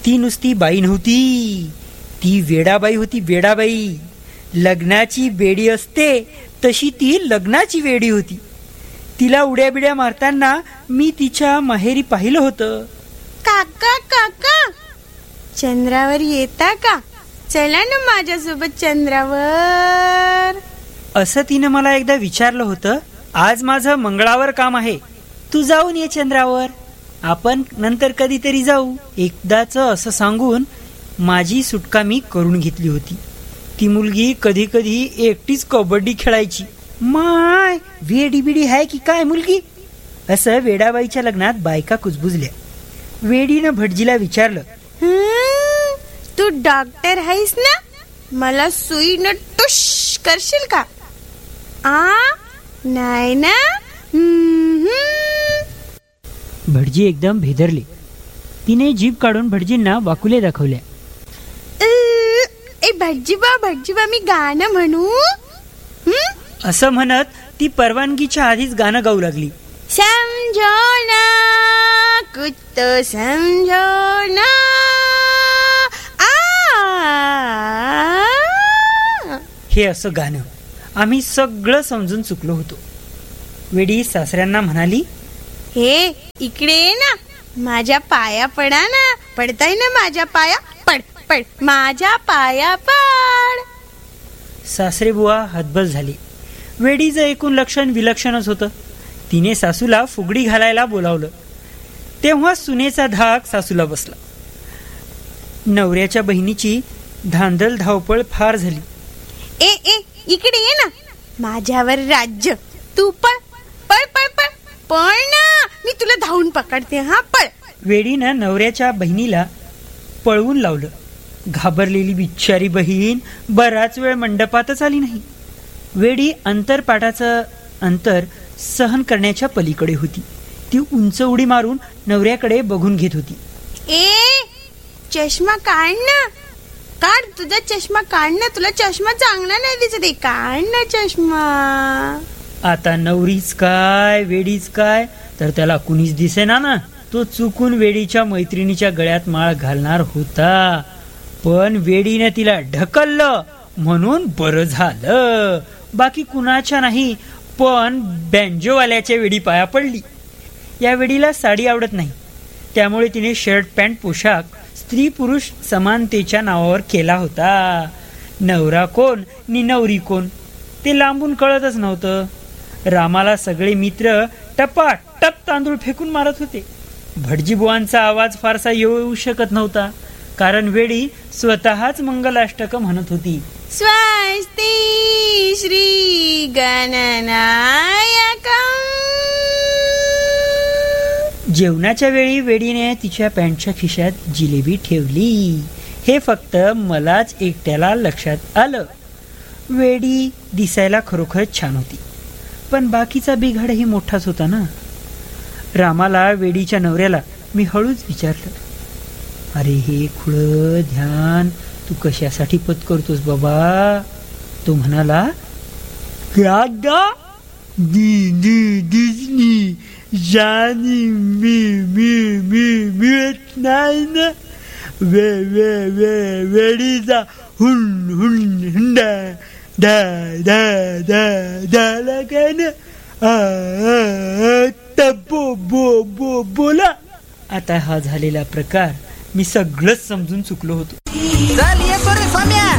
ती नुसती बाई नव्हती, ती वेडाबाई होती. वेडाबाई, लग्नाची बेडी असते तशी ती लग्नाची वेडी होती. तिला उड्या बिड्या मारताना मी तिच्या माहेरी पाहिलं होतं. काका काका, चंद्रावर येता का? चला ना माझ्यासोबत चंद्रावर. असं तिनं मला एकदा विचारलं होतं. आज माझं मंगळावर काम आहे, तू जाऊन ये चंद्रावर, आपण नंतर कधीतरी जाऊ. एकदाच असं सांगून माझी सुटका मी करून घेतली होती. ती मुलगी कधी कधी एकटीच कबड्डी खेळायची. माय, वेडी बिडी आहे की काय मुलगी, असं वेडाबाईच्या लग्नात बायका कुजबुजल्या. वेडीनं भटजीला विचारलं, तू डॉक्टर आहेस ना, मला सुईनं टुश करशील का? नाही ना. भटजी एकदम भेदरले. तिने जीभ काढून भटजींना वाकुले दाखवल्या. भटजीबा मी गाणं म्हणू? असं म्हणत ती परवानगीच्या आधीच गाणं गाऊ लागली. समझो ना कुछ तो समझो ना. हे असं गाणं आम्ही सगळं समजून चुकलो होतो. वेडी सासऱ्यांना म्हणाली, हे इकडे ये ना, माझ्या पाया पडा ना. पडताय ना माझ्या पाया? पड पड माझ्या पाया पड. सासरे बुवा हतबल झाले. वेडीचं एकूण लक्षण विलक्षणच होतं. तिने सासूला फुगडी घालायला बोलावलं. तेव्हा सुनेचा धाक सासूला बसला. नवऱ्याच्या बहिणीची धांदल धावपळ फार झाली. ए इकडे ये ना, माझ्यावर राज्य. तू पळ पळ पळ पळ पळ ना, मी तुला धावून पकडते. हा पळ. वेडीनं नवऱ्याच्या बहिणीला पळवून लावलं. घाबरलेली बिचारी बहीण बराच वेळ मंडपातच आली नाही. वेडी अंतरपाटाचं अंतर सहन करण्याच्या पलीकडे होती. ती उंच उडी मारून नवऱ्याकडे बघून घेत होती. चष्मा काढ ना, काढ तुझा चष्मा काढ ना, तुला चष्मा चांगला नाही दिसत आहे, काढ ना चष्मा. आता नवरीच काय वेडीच काय, तर त्याला कुणीच दिसेना ना. तो चुकून वेडीच्या मैत्रिणीच्या गळ्यात माळ घालणार होता, पण वेडीने तिला ढकललं म्हणून बरं झालं. बाकी कुणाच्या नाही, पण बँजोवाल्याच्या वेडी पाया पडली. या वेडीला साडी आवडत नाही, त्यामुळे तिने शर्ट पॅन्ट पोशाख स्त्री पुरुष समानतेच्या नावावर केला होता. नवरा कोण नि नवरी कोण ते लांबून कळतच नव्हतं. रामाला सगळे मित्र टपाटप तांदूळ फेकून मारत होते. भटजीबुवांचा आवाज फारसा येऊ शकत नव्हता, कारण वेडी स्वतःच मंगलाष्टक म्हणत होती. स्वस्ति श्री गणनायकम्. जेवणाच्या वेळी वेडीने तिच्या पॅन्टच्या खिशात जिलेबी ठेवली. हे फक्त मलाच एकट्याला लक्षात आलं. वेडी दिसायला खरोखरच छान होती, पण बाकीचा बिघाडही मोठाच होता ना. रामाला, वेडीच्या नवऱ्याला, मी हळूच विचारलं, अरे हे खुळ ध्यान तू कशासाठी पत करतोस बाबा? तो म्हणाला, दादा दिसनी जानी मी मिळत नाही ना. वेडीचा हुंडा झाला काय ना. बोला. आता हा झालेला प्रकार मी सगळंच समजून चुकलो होतो. चल येतो रे स्वाम्या.